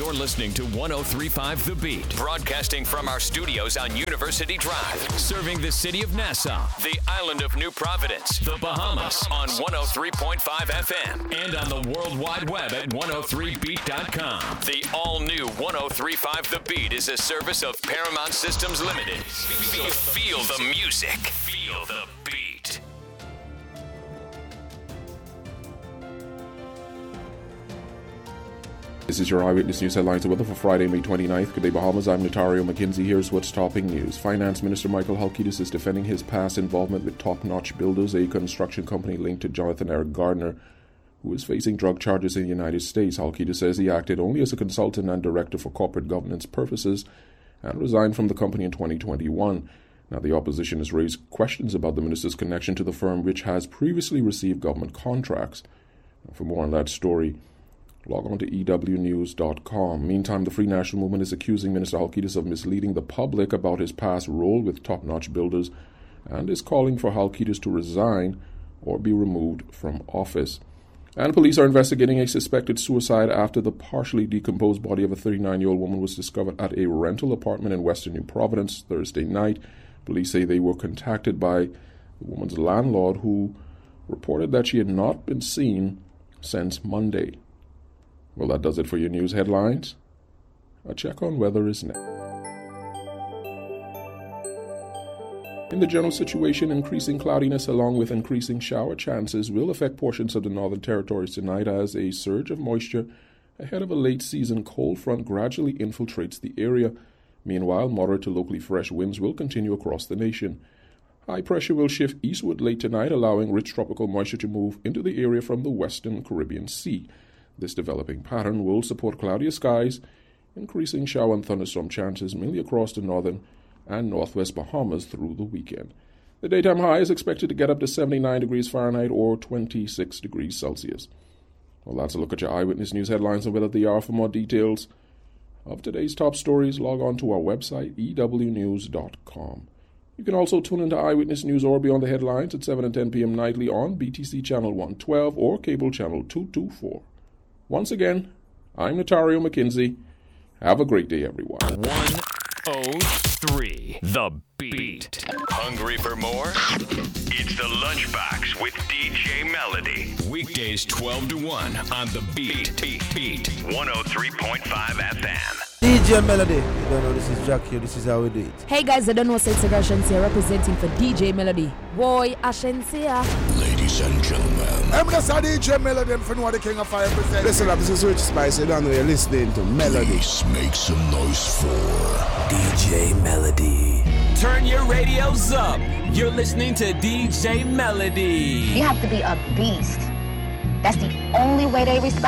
You're listening to 103.5 The Beat, broadcasting from our studios on University Drive, serving the city of Nassau, the island of New Providence, the Bahamas on 103.5 FM, and on the World Wide Web at 103beat.com. The all-new 103.5 The Beat is a service of Paramount Systems Limited. Feel the music. Feel the beat. This is your Eyewitness News headlines and weather for Friday, May 29th. Good day, Bahamas. I'm Notario McKinsey. Here's what's topping news. Finance Minister Michael Halkitis is defending his past involvement with Top Notch Builders, a construction company linked to Jonathan Eric Gardner, who is facing drug charges in the United States. Halkitis says he acted only as a consultant and director for corporate governance purposes and resigned from the company in 2021. Now, the opposition has raised questions about the minister's connection to the firm, which has previously received government contracts. For more on that story, log on to ewnews.com. Meantime, the Free National Movement is accusing Minister Halkitis of misleading the public about his past role with Top Notch Builders and is calling for Halkitis to resign or be removed from office. And police are investigating a suspected suicide after the partially decomposed body of a 39-year-old woman was discovered at a rental apartment in western New Providence Thursday night. Police say they were contacted by the woman's landlord, who reported that she had not been seen since Monday. Well, that does it for your news headlines. A check on weather is next. In the general situation, increasing cloudiness along with increasing shower chances will affect portions of the Northern Territories tonight as a surge of moisture ahead of a late-season cold front gradually infiltrates the area. Meanwhile, moderate to locally fresh winds will continue across the nation. High pressure will shift eastward late tonight, allowing rich tropical moisture to move into the area from the western Caribbean Sea. This developing pattern will support cloudier skies, increasing shower and thunderstorm chances mainly across the northern and northwest Bahamas through the weekend. The daytime high is expected to get up to 79 degrees Fahrenheit or 26 degrees Celsius. Well, that's a look at your Eyewitness News headlines and weather the hour. For more details of today's top stories, log on to our website, ewnews.com. You can also tune into Eyewitness News or Beyond the Headlines at 7 and 10 p.m. nightly on BTC Channel 112 or Cable Channel 224. Once again, I'm Notario McKinsey. Have a great day, everyone. 103 The Beat. Hungry for more? It's the Lunchbox with DJ Melody. Weekdays 12 to 1 on The Beat. 103.5 FM. DJ Melody. You don't know, this is Jack here. This is how we do it. Hey guys, I don't know, Sensei Ashensia representing for DJ Melody. Boy, Ashensia. Ladies and gentlemen, I'm just a DJ Melody and for know the king of 5%. Listen up, this is Rich Spice. You don't know, you're listening to Melody. please make some noise for DJ Melody. Turn your radios up. You're listening to DJ Melody. You have to be a beast. That's the only way they respect